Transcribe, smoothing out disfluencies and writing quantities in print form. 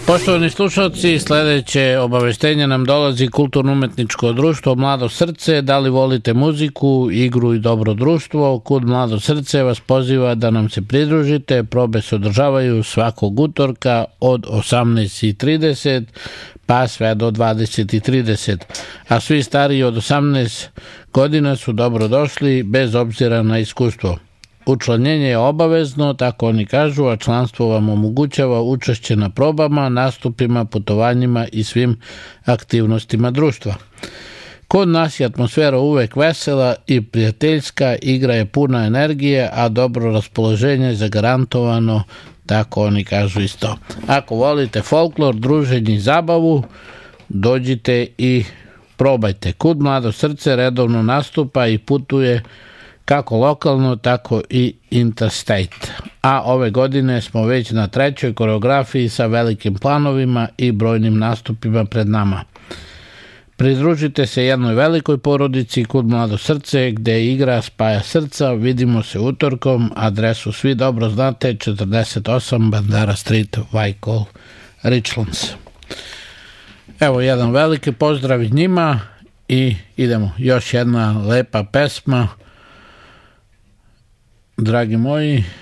Poštovani slušalci, sledeće obaveštenje nam dolazi Kulturno-umetničko društvo Mlado srce. Da li volite muziku, igru i dobro društvo? Kud Mlado srce vas poziva da nam se pridružite. Probe se održavaju svakog utorka od 18:30 pa sve do 20:30. A svi stariji od 18 godina su dobrodošli bez obzira na iskustvo. Učlanjenje je obavezno, tako oni kažu, a članstvo vam omogućava učešće na probama, nastupima, putovanjima i svim aktivnostima društva. Kod nas je atmosfera uvek vesela i prijateljska, igra je puna energije, a dobro raspoloženje je zagarantovano, tako oni kažu isto. Ako volite folklor, druženje i zabavu, dođite i probajte. Kud Mlado srce redovno nastupa i putuje kako lokalno, tako i interstate. A ove godine smo već na 3. koreografiji sa velikim planovima i brojnim nastupima pred nama. Pridružite se jednoj velikoj porodici Kud Mlado srce, gde igra spaja srca. Vidimo se utorkom, adresu svi dobro znate, 48 Bandera Street, Whitehall, Richlands. Evo jedan veliki pozdrav njima i idemo, još jedna lepa pesma. Dragi moji,